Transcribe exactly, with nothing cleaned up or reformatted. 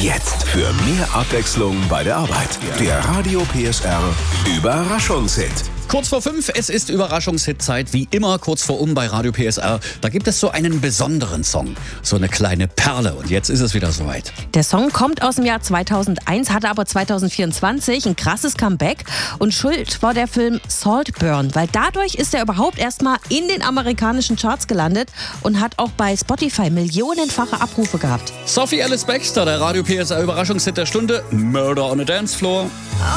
Jetzt für mehr Abwechslung bei der Arbeit. Der Radio P S R Überraschungshit. Kurz vor fünf, es ist Überraschungshit-Zeit, wie immer kurz vor um bei Radio P S R. Da gibt es so einen besonderen Song, so eine kleine Perle und jetzt ist es wieder soweit. Der Song kommt aus dem Jahr zweitausendeins, hatte aber zweitausendvierundzwanzig ein krasses Comeback und Schuld war der Film Saltburn, weil dadurch ist er überhaupt erstmal in den amerikanischen Charts gelandet und hat auch bei Spotify millionenfache Abrufe gehabt. Sophie Ellis-Bextor, der Radio P S R Überraschungshit der Stunde, Murder on a Dance Floor.